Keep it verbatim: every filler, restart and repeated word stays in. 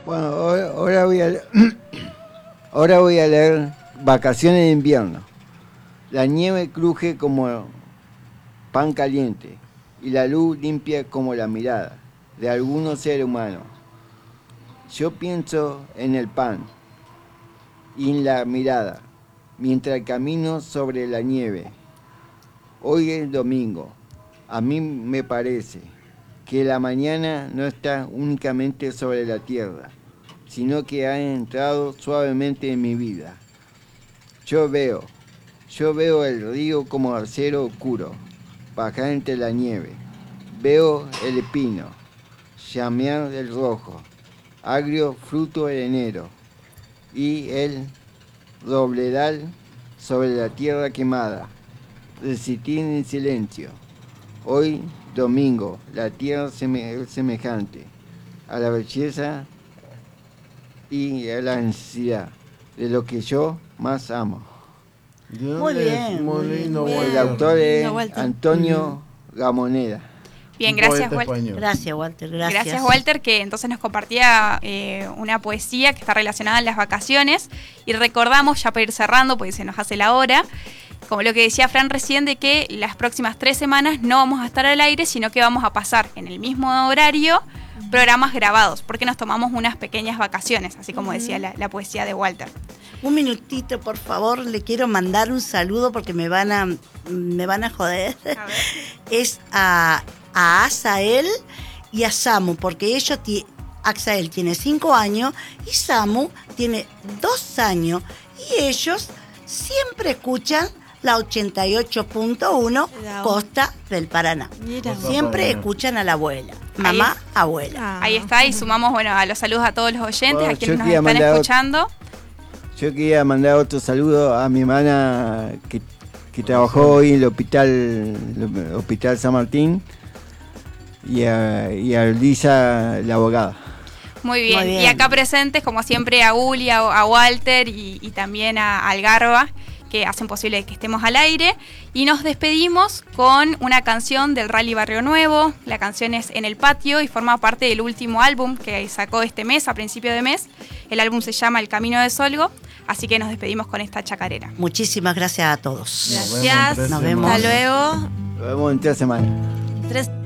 Bueno, ahora, ahora, voy a, ahora voy a leer Vacaciones de invierno. La nieve cruje como pan caliente y la luz limpia como la mirada de algunos seres humanos. Yo pienso en el pan y en la mirada mientras camino sobre la nieve. Hoy es domingo. A mí me parece que la mañana no está únicamente sobre la tierra, sino que ha entrado suavemente en mi vida. Yo veo, yo veo el río como acero oscuro, bajar entre la nieve. Veo el pino, llamear el rojo, agrio fruto de enero, y el robledal sobre la tierra quemada. Resistir en silencio. Hoy, domingo, la tierra es semejante a la belleza y a la necesidad de lo que yo más amo. Muy bien, muy lindo, bien. El autor es Antonio Gamoneda. Bien, gracias, Walter. Gracias, Walter. Gracias. Gracias, Walter, que entonces nos compartía eh, una poesía que está relacionada a las vacaciones. Y recordamos, ya para ir cerrando, porque se nos hace la hora, como lo que decía Fran recién, de que las próximas tres semanas no vamos a estar al aire, sino que vamos a pasar en el mismo horario programas grabados, porque nos tomamos unas pequeñas vacaciones, así como decía la, la poesía de Walter. Un minutito, por favor, le quiero mandar un saludo porque me van a, me van a joder. A ver. Es a, a Asael y a Samu, porque ellos, t- Asael tiene cinco años y Samu tiene dos años, y ellos siempre escuchan la ochenta y ocho punto uno Costa del Paraná. Mira, siempre escuchan a la abuela. Mamá, ahí, abuela. Ah. Ahí está, y sumamos, bueno, a los saludos a todos los oyentes, bueno, a quienes nos están escuchando. Otro, yo quería mandar otro saludo a mi hermana que, que trabajó hoy en el hospital, el hospital San Martín, y a, y a Lisa, la abogada. Muy bien. Muy bien, y acá presentes, como siempre, a Uli, a, a Walter y, y también a Algarba, que hacen posible que estemos al aire. Y nos despedimos con una canción del Rally Barrio Nuevo. La canción es En el Patio y forma parte del último álbum que sacó este mes, a principio de mes. El álbum se llama El Camino de Solgo, así que nos despedimos con esta chacarera. Muchísimas gracias a todos. Gracias, nos vemos. Hasta luego. Nos vemos en tres semanas. Tres